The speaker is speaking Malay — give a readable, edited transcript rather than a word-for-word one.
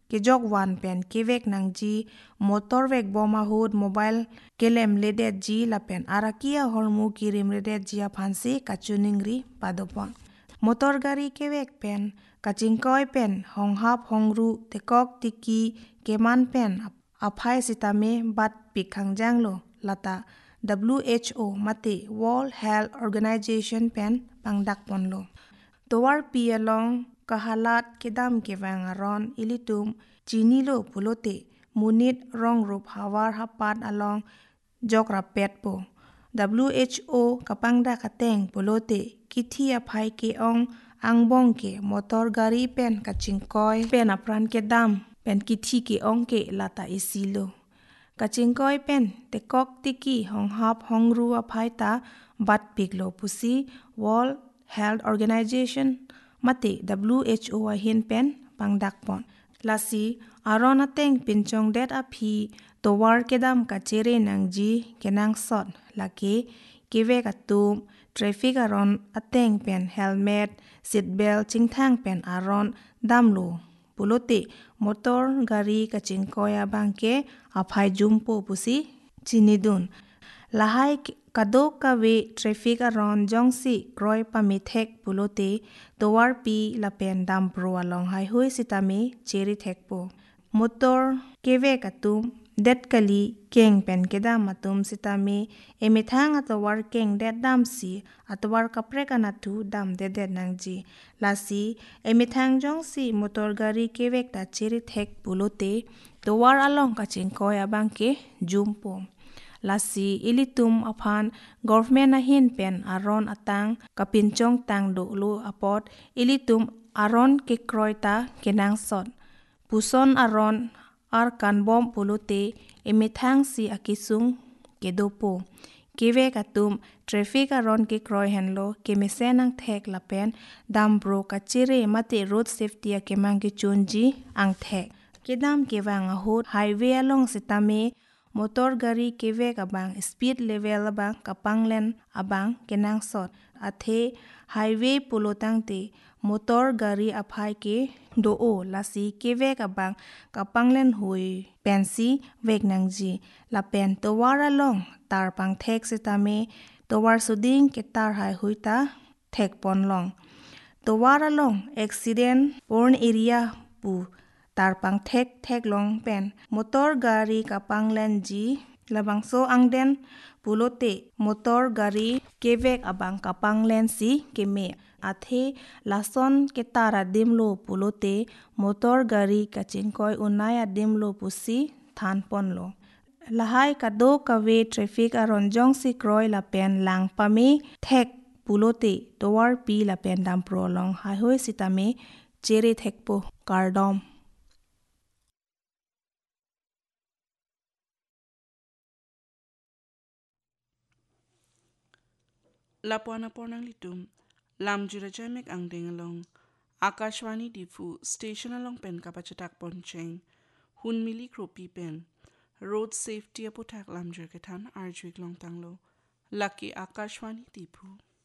ke jok wan pen kevek nang ji motor vek boma hud mobile kelem ledet ji la pen arakia hormu kirim ledet ji aphansi kachuningri padopon motor gari kevek pen kachingkoi pen honghap hongru tekok tiki keman pen aphai sitame bat pikhangjang lo lata WHO mate World Health Organization pen pangdak ponlo towar pi along kahalat kedam kewang aron ilitum chini lo pulote munit rong rup hawar hapat along jokra pet po WHO kapangda kateng pulote kithi aphai ke ong angbong ke motor gari pen kachingkoi pen apran kedam pen kithi ke ong ke lata isilo kachingkoi pen tekok tiki honghap hongru aphai ta bat piklo pusi World Health Organization mate WHO ahin pen pangdak pon lasi aron ateng pinchong det aphi towar kedam kachere nangji kenang sot lake keve katum traffic aron ateng pen helmet seat belt chingthang pen aron damlo pulote motor gari kachingkoya bangke aphai jumpo pusi chinidun lahai kadok kawe traffic aron jongsi kroi pamithek pulote towar pi lapen dampro along hai hui sitame cheri thekpo motor keve katum det kali keng pen kedam matum sitame emithang atawar keng det dam si atawar kapre kanatu dam det nangji lasi emithang jongsi motor gari kevek ta cheri thek pulote towar along kaching koy abangke jumpo lasi ilitum aphan government ahin pen aron atang kapinchong tang do lo apot ilitum aron ke kroita kenang sot puson aron ar kanbom pulote emithang si akisung kedopo keve katum traffic aron ke kroy henlo kemesenang thek lapen dambro kachire mate road safety akemang ke chunji ang thek kedam kewang ahot highway along sitame motor gari kevek abang speed level abang kapanglen abang kenang sot athe highway pulotang te motor gari aphai ke do lasi kevek abang kapanglen hui pensi vek nangji la pen towar along tar pang thek sitame towar suding ke tar hai huita thek ponlong towar along accident prone area pu tarpang thek long pen motor gari kapanglen ji labangso angden pulote motor gari kevek abang kapanglen si keme athe lason ke tara dimlo pulote motor gari kachingkoi unaya dimlo pusi than ponlo lahai kado kawe traffic aron jongsi kroi la pen lang pami thek pulote towar pi la pen dam prolong hai hoi sitame chere thekpo kardom Lapuana pornang litum lam jura jamek ang ding along Akashwani difu station along pen kapachatak poncheng hun mili kropi pen road safety apotak lam jura ketan arjwik long tanglo Lucky Akashwani difu